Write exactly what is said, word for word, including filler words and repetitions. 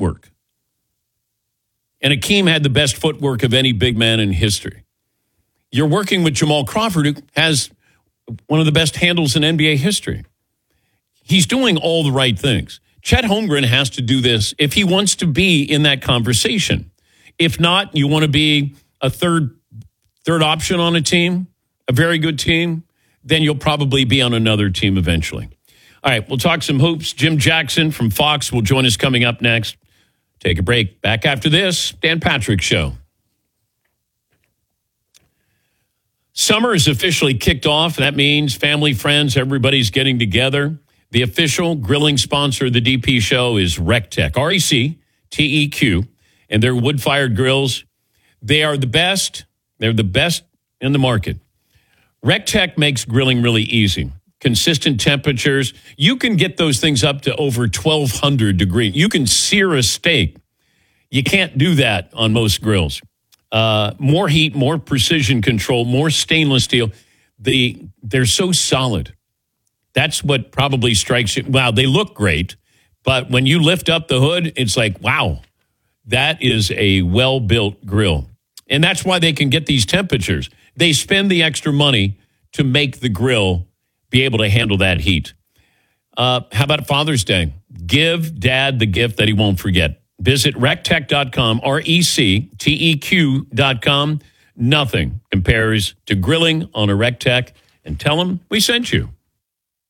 footwork. And Akeem had the best footwork of any big man in history. You're working with Jamal Crawford, who has one of the best handles in N B A history. He's doing all the right things. Chet Holmgren has to do this if he wants to be in that conversation. If not, you want to be a third third option on a team, a very good team, then you'll probably be on another team eventually. All right, we'll talk some hoops. Jim Jackson from Fox will join us coming up next. Take a break. Back after this, Dan Patrick Show. Summer is officially kicked off. That means family, friends, everybody's getting together. The official grilling sponsor of the D P Show is RecTeq, R E C T E Q, and their wood-fired grills. They are the best. They're the best in the market. RecTeq makes grilling really easy. Consistent temperatures. You can get those things up to over twelve hundred degrees. You can sear a steak. You can't do that on most grills. Uh, more heat, more precision control, more stainless steel. The, they're so solid. That's what probably strikes you. Wow, they look great. But when you lift up the hood, it's like, wow, that is a well-built grill. And that's why they can get these temperatures. They spend the extra money to make the grill be able to handle that heat. Uh, how about Father's Day? Give Dad the gift that he won't forget. Visit recteq dot com, R E C T E Q dot com. Nothing compares to grilling on a RecTeq. And tell them we sent you.